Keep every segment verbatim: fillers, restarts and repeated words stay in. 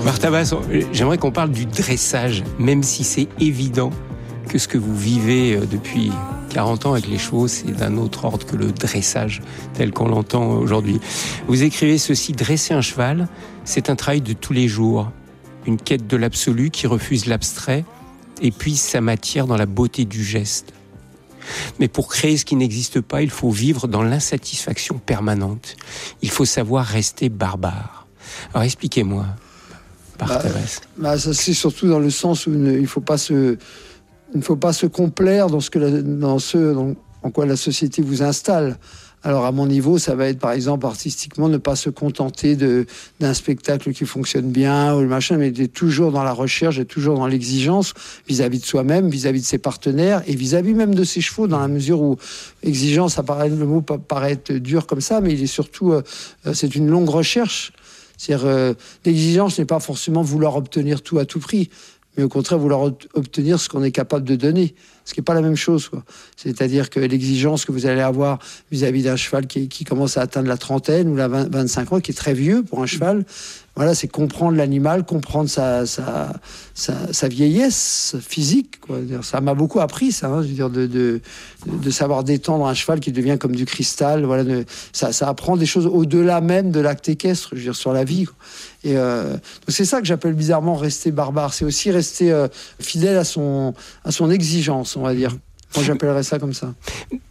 Martha Basse, j'aimerais qu'on parle du dressage, même si c'est évident que ce que vous vivez depuis quarante ans avec les chevaux, c'est d'un autre ordre que le dressage tel qu'on l'entend aujourd'hui. Vous écrivez ceci: dresser un cheval, c'est un travail de tous les jours, une quête de l'absolu qui refuse l'abstrait et puise sa matière dans la beauté du geste. Mais pour créer ce qui n'existe pas, il faut vivre dans l'insatisfaction permanente. Il faut savoir rester barbare. Alors expliquez-moi, Martha Basse. Bah, bah, ça, c'est surtout dans le sens où il ne faut pas se, il ne faut pas se complaire dans ce que la, dans ce dans, en quoi la société vous installe. Alors à mon niveau, ça va être par exemple artistiquement ne pas se contenter de d'un spectacle qui fonctionne bien ou le machin, mais d'être toujours dans la recherche, d'être toujours dans l'exigence vis-à-vis de soi-même, vis-à-vis de ses partenaires et vis-à-vis même de ses chevaux, dans la mesure où exigence, ça paraît, le mot paraît être dur comme ça, mais il est surtout euh, c'est une longue recherche. C'est-à-dire euh, l'exigence n'est pas forcément vouloir obtenir tout à tout prix, mais au contraire vouloir obtenir ce qu'on est capable de donner, ce qui n'est pas la même chose, quoi. C'est-à-dire que l'exigence que vous allez avoir vis-à-vis d'un cheval qui, qui commence à atteindre la trentaine ou la vingt, vingt-cinq ans, qui est très vieux pour un cheval, voilà, c'est comprendre l'animal, comprendre sa, sa, sa, sa vieillesse physique, quoi. Ça m'a beaucoup appris, ça, hein, je veux dire, de, de, de savoir détendre un cheval qui devient comme du cristal. Voilà, de, ça, ça apprend des choses au-delà même de l'acte équestre, je veux dire, sur la vie, quoi. Et euh, donc c'est ça que j'appelle bizarrement rester barbare. C'est aussi rester euh, fidèle à son, à son exigence, on va dire. Moi, j'appellerais ça comme ça.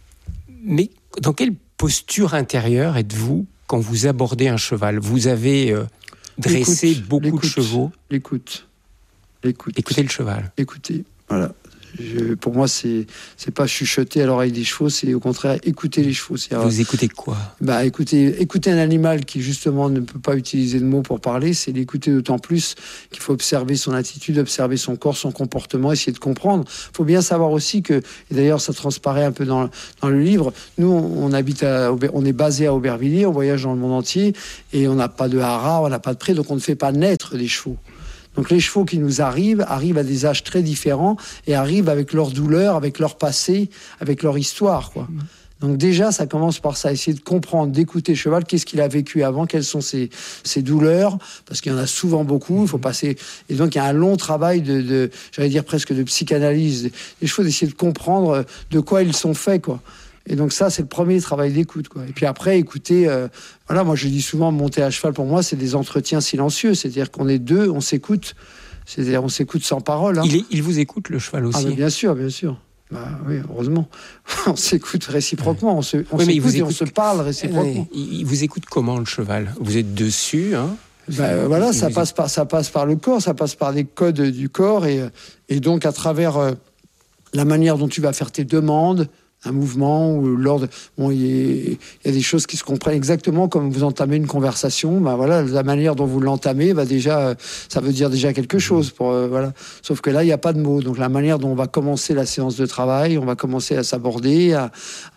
Mais dans quelle posture intérieure êtes-vous quand vous abordez un cheval? Vous avez euh, dressé l'écoute, beaucoup l'écoute, de chevaux. L'écoute. L'écoute. Écoutez le cheval. Écoutez, voilà. Je, pour moi, c'est c'est pas chuchoter à l'oreille des chevaux, c'est au contraire écouter les chevaux. C'est, vous écoutez quoi? Bah, écouter, écouter un animal qui justement ne peut pas utiliser de mots pour parler, c'est l'écouter d'autant plus qu'il faut observer son attitude, observer son corps, son comportement, essayer de comprendre. Il faut bien savoir aussi que, et d'ailleurs ça transparaît un peu dans, dans le livre, nous on, on habite, à, on est basé à Aubervilliers, on voyage dans le monde entier et on n'a pas de haras, on n'a pas de pré, donc on ne fait pas naître des chevaux. Donc les chevaux qui nous arrivent, arrivent à des âges très différents et arrivent avec leur douleur, avec leur passé, avec leur histoire, quoi. Donc déjà, ça commence par ça, essayer de comprendre, d'écouter le cheval, qu'est-ce qu'il a vécu avant, quelles sont ses, ses douleurs, parce qu'il y en a souvent beaucoup, il faut passer... Et donc il y a un long travail de, de j'allais dire presque de psychanalyse, des chevaux, d'essayer de comprendre de quoi ils sont faits, quoi. Et donc ça, c'est le premier travail d'écoute, quoi. Et puis après, écouter... Euh, voilà, moi je dis souvent, monter à cheval, pour moi, c'est des entretiens silencieux. C'est-à-dire qu'on est deux, on s'écoute. C'est-à-dire on s'écoute sans parole. Hein. Il, est, il vous écoute, le cheval aussi? Ah, bien sûr, bien sûr. Bah, oui, heureusement. On s'écoute réciproquement. On se, on oui, s'écoute et écoute... on se parle réciproquement. Oui, il vous écoute comment, le cheval? Vous êtes dessus, hein? Ben, voilà, ça passe, par, ça passe par le corps, ça passe par les codes du corps. Et, et donc, à travers euh, la manière dont tu vas faire tes demandes, un mouvement ou l'ordre, bon, il y, y a des choses qui se comprennent exactement comme vous entamez une conversation. Ben voilà, la manière dont vous l'entamez, ben déjà, ça veut dire déjà quelque chose. Pour euh, voilà. Sauf que là, il n'y a pas de mots. Donc la manière dont on va commencer la séance de travail, on va commencer à s'aborder, à,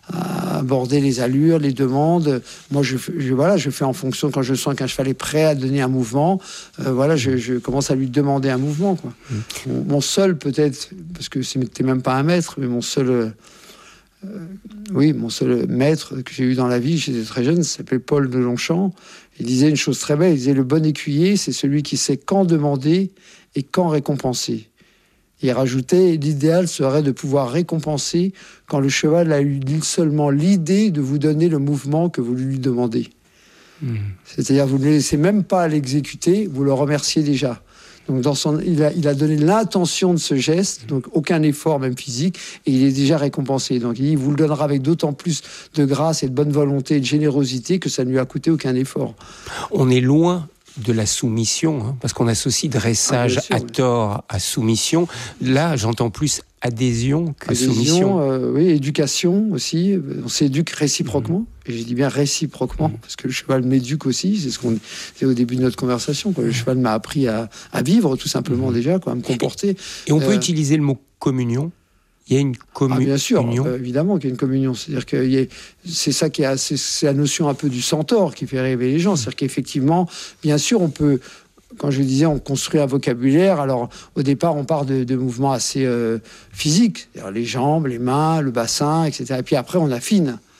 à aborder les allures, les demandes. Moi, je, je voilà, je fais en fonction quand je sens qu'un cheval est prêt à donner un mouvement. Euh, voilà, je, je commence à lui demander un mouvement, quoi. Mmh. Mon, mon seul peut-être, parce que c'était même pas un maître, mais mon seul Euh, oui, mon seul maître que j'ai eu dans la vie, j'étais très jeune, s'appelait Paul de Longchamp. Il disait une chose très belle, il disait: le bon écuyer, c'est celui qui sait quand demander et quand récompenser. Et il rajoutait: l'idéal serait de pouvoir récompenser quand le cheval a eu seulement l'idée de vous donner le mouvement que vous lui demandez. Mmh. C'est-à-dire, vous ne le laissez même pas l'exécuter, vous le remerciez déjà. Donc dans son, il, a, il a donné l'intention de ce geste, donc aucun effort même physique, et il est déjà récompensé. Donc il vous le donnera avec d'autant plus de grâce et de bonne volonté et de générosité que ça ne lui a coûté aucun effort. On est loin de la soumission, hein, parce qu'on associe dressage ah, sûr, à oui. tort à soumission. Là, j'entends plus adhésion que adhésion, soumission. Euh, oui, éducation aussi. On s'éduque réciproquement. Mmh. Et je dis bien réciproquement, mmh. parce que le cheval m'éduque aussi. C'est ce qu'on disait au début de notre conversation, quoi. Le cheval m'a appris à, à vivre, tout simplement, mmh. déjà, quoi, à me comporter. Et, et on euh, peut utiliser le mot communion? Il y a une communion. Ah, bien sûr, euh, évidemment qu'il y a une communion. C'est-à-dire que y a, c'est ça qui a, c'est, c'est la notion un peu du centaure qui fait rêver les gens. C'est-à-dire qu'effectivement, bien sûr, on peut, quand je disais, on construit un vocabulaire. Alors, au départ, on part de, de mouvements assez euh, physiques, c'est-à-dire les jambes, les mains, le bassin, et cetera. Et puis après, on affine.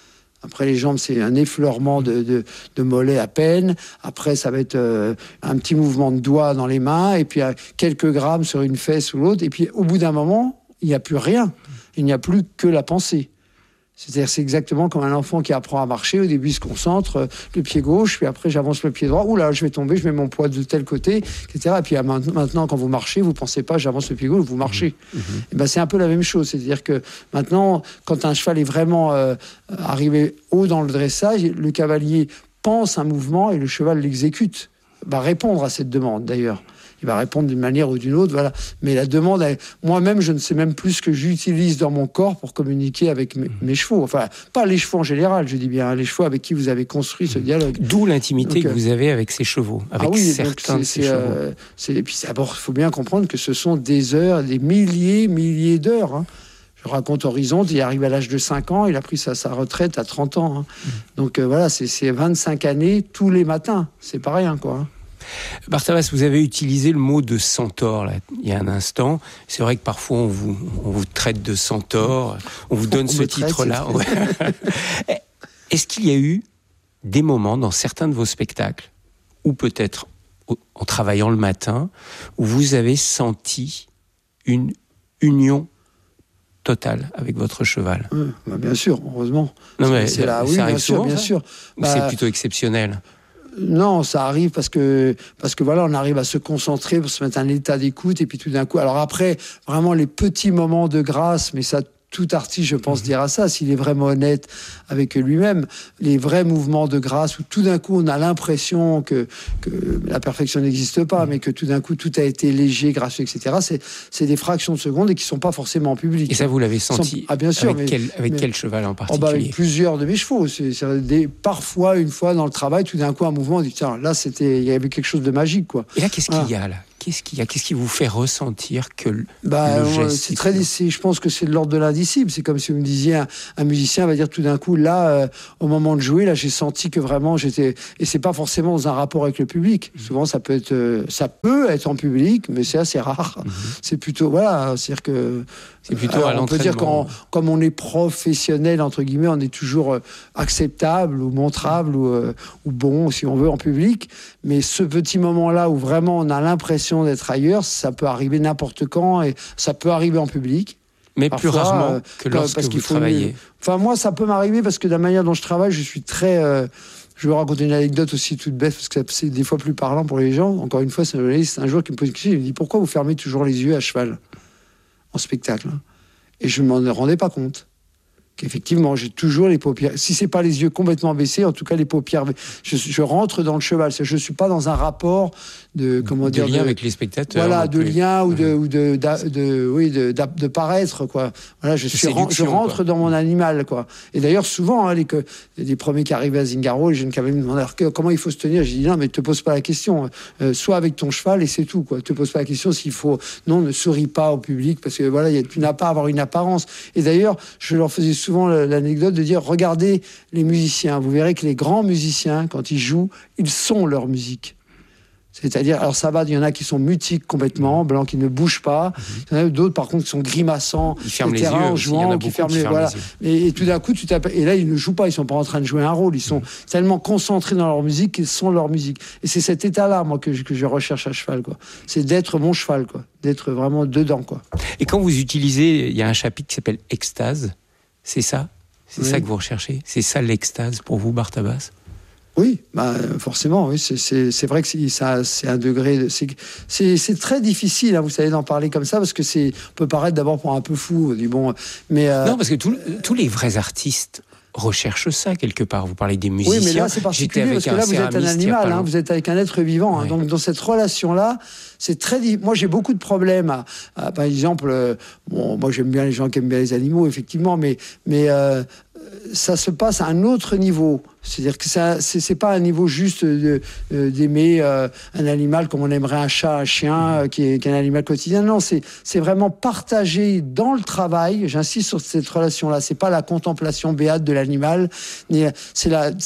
Après les jambes, c'est un effleurement de, de, de mollet à peine. Après, ça va être euh, un petit mouvement de doigts dans les mains, et puis euh, quelques grammes sur une fesse ou l'autre. Et puis au bout d'un moment, il n'y a plus rien. Il n'y a plus que la pensée. C'est-à-dire, c'est exactement comme un enfant qui apprend à marcher. Au début, il se concentre, euh, le pied gauche, puis après, j'avance le pied droit. Ouh là, je vais tomber, je mets mon poids de tel côté, et cetera. Et puis maintenant, quand vous marchez, vous pensez pas, j'avance le pied gauche, vous marchez. Mmh. Et ben, c'est un peu la même chose. C'est-à-dire que maintenant, quand un cheval est vraiment euh, arrivé haut dans le dressage, le cavalier pense un mouvement et le cheval l'exécute. Va répondre à cette demande, d'ailleurs. Il va répondre d'une manière ou d'une autre, voilà. Mais la demande, elle, moi-même, je ne sais même plus ce que j'utilise dans mon corps pour communiquer avec mes, mes chevaux. Enfin, pas les chevaux en général, je dis bien, hein, les chevaux avec qui vous avez construit ce dialogue. D'où l'intimité donc, que vous avez avec ces chevaux, avec ah oui, certains de ces chevaux. Euh, et puis, d'abord, il faut bien comprendre que ce sont des heures, des milliers, milliers d'heures. Hein. Je raconte Horizonte, il arrive à l'âge de cinq ans, il a pris sa, sa retraite à trente ans. Hein. Mmh. Donc euh, voilà, c'est, c'est vingt-cinq années tous les matins. C'est pas rien, quoi. Hein. Barthabas, vous avez utilisé le mot de centaure là, il y a un instant. C'est vrai que parfois on vous, on vous traite de centaure, on vous donne on ce titre-là. Ouais. Est-ce qu'il y a eu des moments dans certains de vos spectacles, ou peut-être en travaillant le matin, où vous avez senti une union totale avec votre cheval? Oui, bah bien sûr, heureusement. Non mais c'est là, ça oui, arrive bien sûr, souvent, bien ça sûr. Ou bah, c'est plutôt exceptionnel? Non, ça arrive parce que parce que voilà, on arrive à se concentrer pour se mettre un état d'écoute, et puis tout d'un coup. Alors après, vraiment les petits moments de grâce, mais ça. Tout artiste, je pense, dira ça, s'il est vraiment honnête avec lui-même. Les vrais mouvements de grâce où tout d'un coup, on a l'impression que, que la perfection n'existe pas, mais que tout d'un coup, tout a été léger, gracieux, et cetera. C'est, c'est des fractions de secondes et qui ne sont pas forcément en public. Et ça, vous l'avez senti Sans... Ah, bien sûr. Avec, mais, quel, avec mais... quel cheval en particulier? Oh bah, avec plusieurs de mes chevaux. C'est, c'est des... Parfois, une fois dans le travail, tout d'un coup, un mouvement, on dit, tiens, là, c'était... il y avait quelque chose de magique, quoi. Et là, qu'est-ce voilà. qu'il y a, là? Qu'est-ce qu'il y a? Qu'est-ce qui vous fait ressentir que le, bah, le geste... C'est très, c'est, je pense que c'est de l'ordre de l'indicible. C'est comme si vous me disiez, un, un musicien va dire tout d'un coup, là, euh, au moment de jouer, là, j'ai senti que vraiment j'étais... Et c'est pas forcément dans un rapport avec le public. Mmh. Souvent, ça peut être, euh, ça peut être en public, mais c'est assez rare. Mmh. C'est plutôt, voilà, c'est-à-dire que... C'est plutôt alors, à l'entraînement. On peut dire qu'en, comme on est professionnel, entre guillemets, on est toujours euh, acceptable ou montrable ou, euh, ou bon, si on veut, en public. Mais ce petit moment-là où vraiment on a l'impression d'être ailleurs, ça peut arriver n'importe quand et ça peut arriver en public. Mais parfois, plus rarement euh, que lorsque parce vous qu'il faut travaillez. Mieux. Enfin, moi, ça peut m'arriver parce que de la manière dont je travaille, je suis très... Euh, je vais raconter une anecdote aussi toute bête, parce que c'est des fois plus parlant pour les gens. Encore une fois, c'est un journaliste un jour qui me pose une question, il me dit « Pourquoi vous fermez toujours les yeux à cheval en spectacle ?» Et je ne m'en rendais pas compte. Qu'effectivement, j'ai toujours les paupières. Si c'est pas les yeux complètement baissés, en tout cas les paupières. Je, je rentre dans le cheval. Je suis pas dans un rapport de comment de dire lien de, avec les spectateurs. Voilà, de plus. lien ou mmh. de ou de, de, de oui de, de, de paraître quoi. Voilà, je suis je rentre quoi. Dans mon animal quoi. Et d'ailleurs souvent hein, les que les premiers qui arrivaient à Zingaro, les jeunes qui avaient me demandé comment il faut se tenir. J'ai dit non mais te pose pas la question. Euh, sois avec ton cheval et c'est tout quoi. Te pose pas la question s'il faut. Non, ne souris pas au public parce que voilà, y a, tu n'as pas à avoir une apparence. Et d'ailleurs, je leur faisais souvent l'anecdote de dire regardez les musiciens, vous verrez que les grands musiciens quand ils jouent, ils sont leur musique. C'est-à-dire, alors ça va, il y en a qui sont mutiques complètement, blancs qui ne bougent pas. Il y en a d'autres, par contre, qui sont grimaçants, ils ferment les yeux, en jouant, qui ferment les, qui voilà. les yeux. Et, et tout d'un coup, tu tapes. Et là, ils ne jouent pas, ils sont pas en train de jouer un rôle. Ils sont mmh. tellement concentrés dans leur musique qu'ils sont leur musique. Et c'est cet état-là, moi, que je, que je recherche à cheval, quoi. C'est d'être mon cheval, quoi. D'être vraiment dedans, quoi. Et quand vous utilisez, il y a un chapitre qui s'appelle extase. C'est ça, c'est oui. ça que vous recherchez. C'est ça l'extase pour vous, Barthabas? Oui, bah forcément, oui, c'est, c'est, c'est vrai que c'est, ça, c'est un degré... De, c'est, c'est, c'est très difficile, hein, vous savez, d'en parler comme ça, parce que c'est on peut paraître d'abord pour un peu fou, du bon, mais... Euh, non, parce que tout, tous les vrais artistes recherchent ça, quelque part. Vous parlez des musiciens. Oui, mais là, c'est particulier, parce que là, vous êtes un animal, hein, vous êtes avec un être vivant. Hein, ouais. Donc, dans cette relation-là, c'est très... Moi, j'ai beaucoup de problèmes. À, à, par exemple, euh, bon, moi, j'aime bien les gens qui aiment bien les animaux, effectivement, mais... mais euh, ça se passe à un autre niveau. C'est-à-dire que ça, c'est, c'est pas un niveau juste de, de, d'aimer euh, un animal comme on aimerait un chat, un chien, euh, qui, est, qui est un animal quotidien. Non, c'est, c'est vraiment partagé dans le travail. J'insiste sur cette relation-là. C'est pas la contemplation béate de l'animal. C'est, la, c'est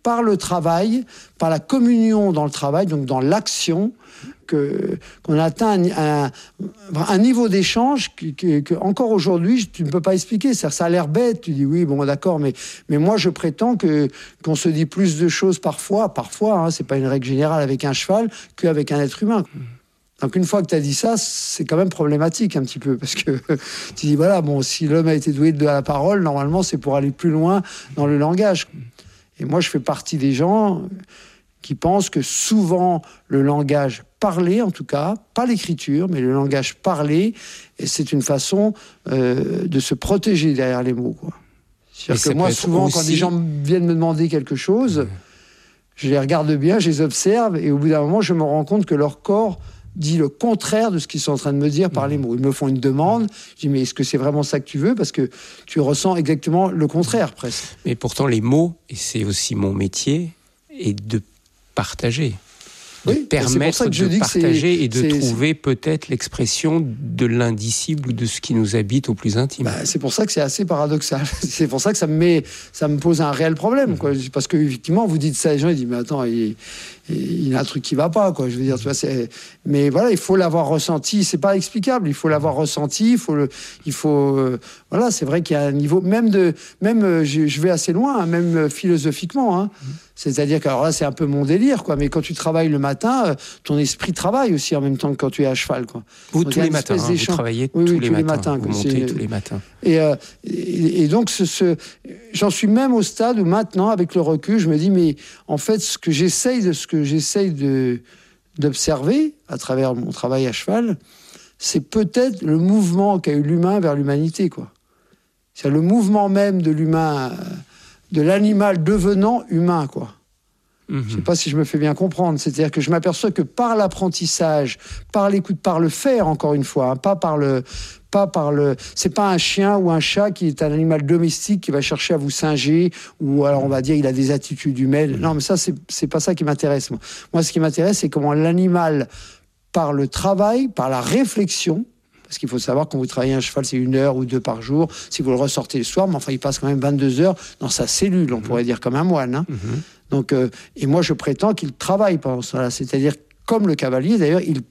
par le travail, par la communion dans le travail, donc dans l'action, que, qu'on atteint un, un, un niveau d'échange que, que, que encore aujourd'hui, tu ne peux pas expliquer. Ça, ça a l'air bête, tu dis oui, bon, d'accord, mais, mais moi, je prétends que, qu'on se dit plus de choses parfois, parfois, hein, c'est pas une règle générale avec un cheval, qu'avec un être humain. Donc une fois que tu as dit ça, c'est quand même problématique un petit peu, parce que tu dis, voilà, bon, si l'homme a été doué de la parole, normalement, c'est pour aller plus loin dans le langage. Et moi, je fais partie des gens qui pensent que souvent, le langage parlé, en tout cas, pas l'écriture, mais le langage parlé, et c'est une façon euh, de se protéger derrière les mots, quoi. C'est-à-dire que moi, souvent, aussi... quand des gens viennent me demander quelque chose, mmh. je les regarde bien, je les observe, et au bout d'un moment, je me rends compte que leur corps dit le contraire de ce qu'ils sont en train de me dire par les mots. Ils me font une demande, je dis mais est-ce que c'est vraiment ça que tu veux? Parce que tu ressens exactement le contraire, presque. Mais pourtant, les mots, et c'est aussi mon métier, est de partager. De oui, permettre de partager et de c'est, trouver c'est... peut-être l'expression de l'indicible ou de ce qui nous habite au plus intime. Bah, c'est pour ça que c'est assez paradoxal. C'est pour ça que ça me, met, ça me pose un réel problème. Mmh. Quoi. Parce qu'effectivement, vous dites ça, les gens ils disent mais attends, il, il y a un truc qui va pas. Quoi. Je veux dire, tu vois, c'est... Mais voilà, il faut l'avoir ressenti. C'est pas explicable. Il faut l'avoir ressenti. Il faut, le... il faut... Euh... Voilà, c'est vrai qu'il y a un niveau... Même, de... même euh, je, je vais assez loin, hein, même euh, philosophiquement. Hein. Mmh. C'est-à-dire que alors là, c'est un peu mon délire, quoi. Mais quand tu travailles le matin, euh, ton esprit travaille aussi en même temps que quand tu es à cheval, quoi. Vous, donc, tous les matins, hein, vous travaillez oui, tous, oui, les tous les matins, matins. Vous montez tous les matins. Et, euh, et, et donc, ce, ce, j'en suis même au stade où maintenant, avec le recul, je me dis, mais en fait, ce que j'essaye de, ce que j'essaye de, d'observer à travers mon travail à cheval, c'est peut-être le mouvement qu'a eu l'humain vers l'humanité, quoi. C'est le mouvement même de l'humain, de l'animal devenant humain, quoi. Mmh. Je ne sais pas si je me fais bien comprendre. C'est-à-dire que je m'aperçois que par l'apprentissage, par l'écoute, par le faire, encore une fois, hein, pas par le... Pas par le... C'est pas un chien ou un chat qui est un animal domestique qui va chercher à vous singer, ou alors on va dire il a des attitudes humaines. Non, mais ça, c'est, c'est pas ça qui m'intéresse. Moi. moi, ce qui m'intéresse, c'est comment l'animal, par le travail, par la réflexion, parce qu'il faut savoir, quand vous travaillez un cheval, c'est une heure ou deux par jour. Si vous le ressortez le soir, mais enfin, il passe quand même vingt-deux heures dans sa cellule, on mmh. pourrait dire comme un moine. Hein. Mmh. Donc, euh, et moi, je prétends qu'il travaille pendant cela. C'est-à-dire, comme le cavalier, d'ailleurs, il